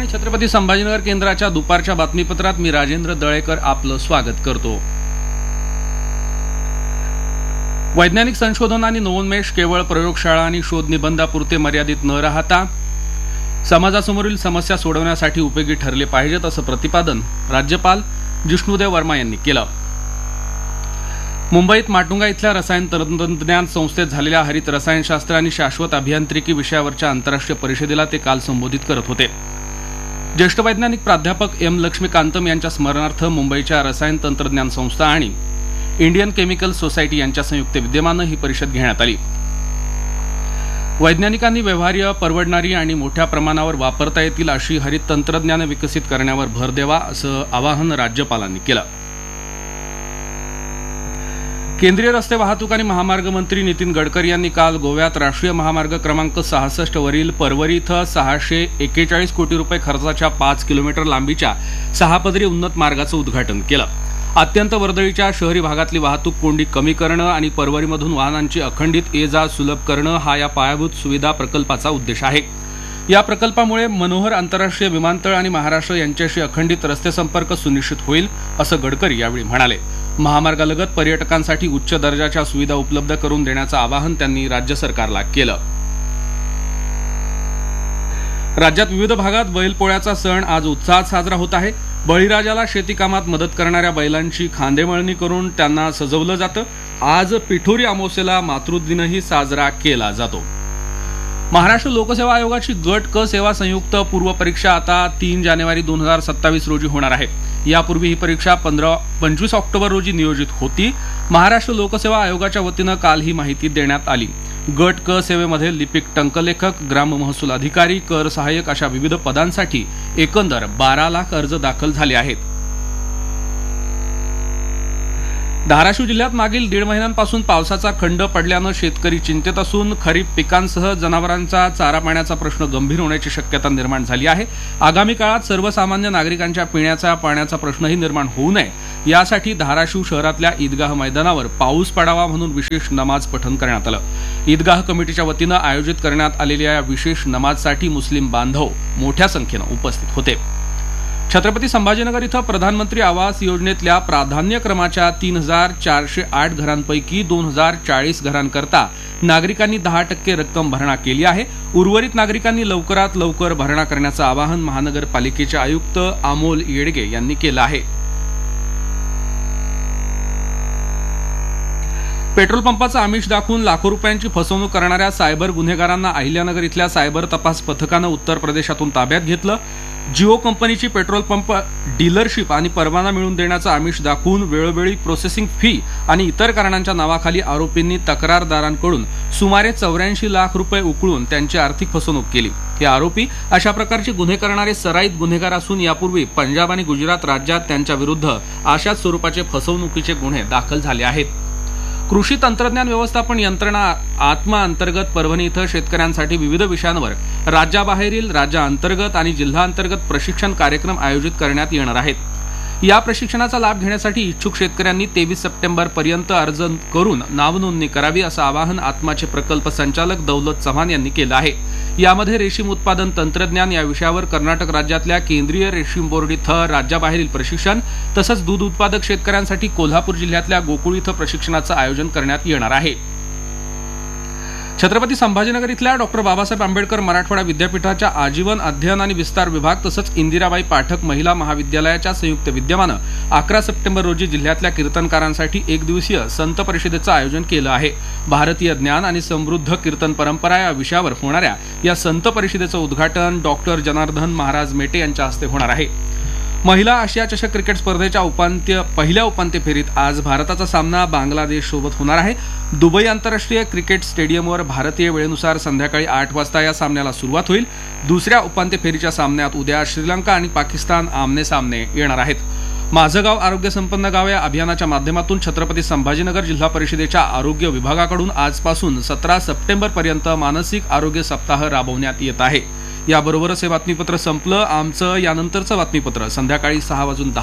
आकाशवाणी छत्रपती संभाजीनगर केंद्राच्या दुपारच्या बातमीपत्रात मी राजेंद्र दळेकर आपलं स्वागत करतो। वैज्ञानिक संशोधन आणि नवोन्मेष केवळ प्रयोगशाळा आणि शोध निबंधापुरते मर्यादित न राहता समाजासमोरील समस्या सोडवण्यासाठी उपयोगी ठरले पाहिजेत असं प्रतिपादन राज्यपाल जिष्णुदेव वर्मा यांनी केलं। मुंबईत माटुंगा इथल्या रसायन तंत्रज्ञान संस्थेत झालेल्या हरित रसायनशास्त्र आणि शाश्वत अभियांत्रिकी विषयावरच्या आंतरराष्ट्रीय परिषदेला ते काल संबोधित करत होते। ज्येष्ठ वैज्ञानिक प्राध्यापक एम लक्ष्मीकांतम यांच्या स्मरणार्थ मुंबईच्या रसायन तंत्रज्ञान संस्था आणि इंडियन केमिकल सोसायटी यांच्या संयुक्त विद्यमानं ही परिषद घेण्यात आली। वैज्ञानिकांनी व्यवहार्य, परवडणारी आणि मोठ्या प्रमाणावर वापरता येतील अशी हरित तंत्रज्ञान विकसित करण्यावर भर द्यावा असं आवाहन राज्यपालांनी केलं। केंद्रीय रस्ते वाहतूक आणि महामार्ग मंत्री नितीन गडकरी यांनी काल गोव्यात राष्ट्रीय महामार्ग क्रमांक 66 वरील परवरी इथं 641 कोटी रुपये खर्चाच्या 5 किलोमीटर लांबीच्या 6 पदरी उन्नत मार्गाचं उद्घाटन केलं। अत्यंत वर्दळीच्या शहरी भागातली वाहतूक कोंडी कमी करणं आणि परवरीमधून वाहनांची अखंडित ये-जा सुलभ करणं हा या पायाभूत सुविधा प्रकल्पाचा उद्देश आहे। या प्रकल्पामुळे मनोहर आंतरराष्ट्रीय विमानतळ आणि महाराष्ट्र यांच्याशी अखंडित रस्ते संपर्क सुनिश्चित होईल असं गडकरी यावेळी म्हणाले। महामार्गालगत पर्यटकांसाठी उच्च दर्जाच्या सुविधा उपलब्ध करून देण्याचं आवाहन त्यांनी राज्य सरकारला केलं। राज्यात विविध भागात बैलपोळ्याचा सण आज उत्साहात साजरा होत आहे। बळीराजाला शेती कामात मदत करणाऱ्या बैलांची खांदेमळणी करून त्यांना सजवलं जातं। आज पिठोरी अमावस्येला मातृदिनही साजरा केला जातो। महाराष्ट्र लोकसेवा आयोगाची गट क सेवा संयुक्त पूर्व परीक्षा आता 3 जानेवारी 2027 रोजी होणार आहे। यापूर्वी ही परीक्षा 25 ऑक्टोबर रोजी नियोजित होती। महाराष्ट्र लोकसेवा आयोगाच्या वतीनं काल ही माहिती देण्यात आली। गट क सेवेमध्ये लिपिक, टंकलेखक, ग्राम महसूल अधिकारी, कर सहाय्यक अशा विविध पदांसाठी एकंदर 12 लाख अर्ज दाखल झाले आहेत। धाराशिव जिल्ह्यात मागील 1.5 महिन्यांपासून पावसाचा खंड पडल्यानं शेतकरी चिंतेत असून खरीप पिकांसह जनावरांचा चारा पाण्याचा प्रश्न गंभीर होण्याची शक्यता निर्माण झाली आहे। आगामी काळात सर्वसामान्य नागरिकांच्या पिण्याच्या पाण्याचा प्रश्नही निर्माण होऊ नये यासाठी धाराशिव शहरातल्या ईदगाह मैदानावर पाऊस पडावा म्हणून विशेष नमाज पठण करण्यात आलं। ईदगाह कमिटीच्या वतीनं आयोजित करण्यात आलेल्या या विशेष नमाजसाठी मुस्लिम बांधव मोठ्या संख्येनं उपस्थित होते। छत्रपती संभाजीनगर इथं प्रधानमंत्री आवास योजनेतल्या प्राधान्यक्रमाच्या 3408 घरांपैकी 2040 घरांकरता नागरिकांनी 10% रक्कम भरणा केली आहे। उर्वरित नागरिकांनी लवकरात लवकर भरणा करण्याचं आवाहन महानगरपालिकेचे आयुक्त अमोल येडगे यांनी केलं आहे। पेट्रोल पंपाचं आमिष दाखवून लाखो रुपयांची फसवणूक करणाऱ्या सायबर गुन्हेगारांना अहिल्यानगर इथल्या सायबर तपास पथकानं उत्तर प्रदेशातून ताब्यात घेतलं। जिओ कंपनीची पेट्रोल पंप डीलरशिप आणि परवाना मिळवून देण्याचं आमिष दाखवून वेळोवेळी प्रोसेसिंग फी आणि इतर कारणांच्या नावाखाली आरोपींनी तक्रारदारांकडून सुमारे 84 लाख रुपये उकळून त्यांची आर्थिक फसवणूक केली। हे आरोपी अशा प्रकारचे गुन्हे करणारे सराईत गुन्हेगार असून यापूर्वी पंजाब आणि गुजरात राज्यात त्यांच्या विरुद्ध अशाच स्वरूपाचे फसवणुकीचे गुन्हे दाखल झाले आहेत। कृषी तंत्रज्ञान व्यवस्थापन यंत्रणा आत्मा अंतर्गत परभणी इथं शेतकऱ्यांसाठी विविध विषयांवर राज्याबाहेरील, राज्याअंतर्गत आणि जिल्हाअंतर्गत प्रशिक्षण कार्यक्रम आयोजित करण्यात येणार आहेत। या प्रशिक्षणाचा लाभ घेण्यासाठी इच्छुक शेतकऱ्यांनी 23 सप्टेंबर पर्यंत अर्ज करून नावनोंदणी करावी असं आवाहन आत्माचे प्रकल्प संचालक दौलत चव्हाण यांनी केलं आहे। यामध्ये रेशीम उत्पादन तंत्रज्ञान या विषयावर कर्नाटक राज्यातल्या केंद्रीय रेशीम बोर्ड इथं राज्याबाहेरील प्रशिक्षण तसंच दूध उत्पादक शेतकऱ्यांसाठी कोल्हापूर जिल्ह्यातल्या गोकुळ इथं प्रशिक्षणाचं आयोजन करण्यात येणार आहे। छत्रपती संभाजीनगर इथल्या डॉ. बाबासाहेब आंबेडकर मराठवाडा विद्यापीठाच्या आजीवन अध्ययन आणि विस्तार विभाग तसंच इंदिराबाई पाठक महिला महाविद्यालयाच्या संयुक्त विद्यमानं 11 सप्टेंबर रोजी जिल्ह्यातल्या कीर्तनकारांसाठी 1 दिवसीय संत परिषदेचं आयोजन केलं आहे। भारतीय ज्ञान आणि समृद्ध कीर्तन परंपरा या विषयावर होणाऱ्या या संत परिषदेचं उद्घाटन डॉ. जनार्दन महाराज मेटे यांच्या हस्ते होणार आहे। महिला आशिया चषक क्रिकेट स्पर्धेच्या पहिल्या उपांत्य फेरीत आज भारताचा सामना बांगलादेश सोबत होणार आहे। दुबई आंतरराष्ट्रीय क्रिकेट स्टेडियमवर भारतीय वेळेनुसार संध्याकाळी 8 वाजता या सामन्याला सुरुवात होईल। दुसऱ्या उपांत्य फेरीच्या सामन्यात उद्या श्रीलंका आणि पाकिस्तान आमने सामने येणार आहेत। माझं गाव आरोग्य संपन्न गाव या अभियानाच्या माध्यमातून छत्रपती संभाजीनगर जिल्हा परिषदेच्या आरोग्य विभागाकडून आजपासून 17 सप्टेंबर पर्यंत मानसिक आरोग्य सप्ताह राबवण्यात येत आहे। याबरोबरच हे बातमीपत्र संपलं। आमचं यानंतरचं बातमीपत्र संध्याकाळी 6:10